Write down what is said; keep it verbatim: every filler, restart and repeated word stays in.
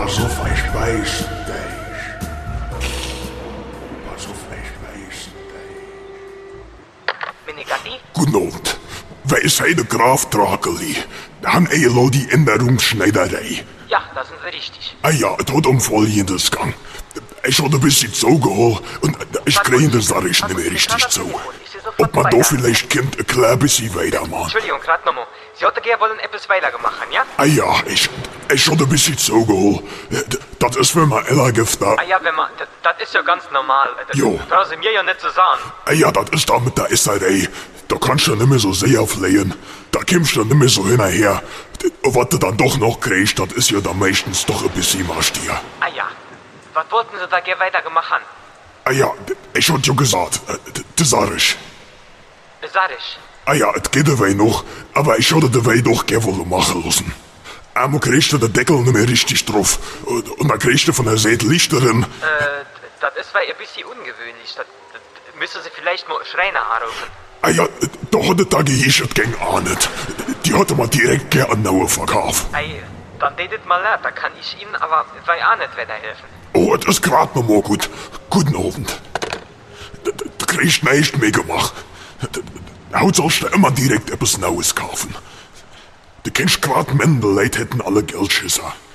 Pass auf, ich beiß dich. Pass auf, ich beiß dich. Menegatti? Guten Abend. Wij zijn de Graaf Drakeli. Han eenmaal die Änderungsschneiderei. Ja, da sind Sie richtig. Ah ja, het had om folgendes gang. Ich had ein bisschen zugeholt und ich kriege das Sache nicht mehr richtig zu. Ob man da vielleicht kommt, ein klein bisschen weitermachen. Entschuldigung, gerade nochmal. Sie hätten gerne wollen etwas weiter gemacht, ja? Ah ja, ich, ich hab ein bisschen zugeholt. Das ist, wenn man Ella gibt. Ah ja, wenn man, das, das ist ja ganz normal. Das Jo. brauchen Sie mir ja nicht zu sagen. Ah ja, das ist da mit der Esserei. Da kannst du nicht mehr so sehr flehen. Da kommst du nicht mehr so hinterher. Was du dann doch noch kriegst, das ist ja dann meistens doch ein bisschen Marstier. Ah ja. Was wollten Sie da gerne weiter gemacht haben? Ah ja, ich hab ja gesagt, das sag ich. Sag ich. Ah ja, es geht dabei noch, aber ich hätte dabei doch gerne wollen machen lassen. Einmal kriegst du den Deckel nicht mehr richtig drauf. Und dann kriegst du von der Seite Lichterin. Äh, das ist weil ein bisschen ungewöhnlich. Das, das müssen Sie vielleicht mal einen Schreiner anrufen. Ah ja, da hatte da ich es gegen auch nicht. Die hatte man direkt gerne an Naue verkauft. Ei, dann redet mal leid, da kann ich Ihnen aber weil auch nicht weiterhelfen. Oh, das ist grad noch mal gut. Guten Abend. Du, du kriegst nicht mehr gemacht. Heute sollst du immer direkt etwas Neues kaufen. Du kennst grad Männer, Leute hätten alle Geldschisser.